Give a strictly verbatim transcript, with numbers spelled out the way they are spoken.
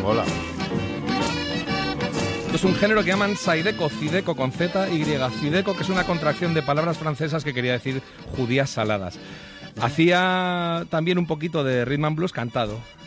Mola. Esto es un género que llaman Zydeco, Zydeco con Z, Y, Zydeco, que es una contracción de palabras francesas que quería decir judías saladas. Hacía también un poquito de rhythm and blues cantado.